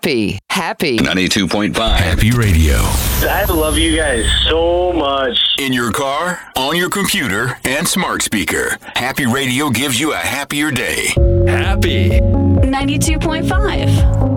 happy. 92.5 Happy Radio. I love you guys so much. In your car, on your computer, and smart speaker. Happy Radio gives you a happier day. Happy. 92.5.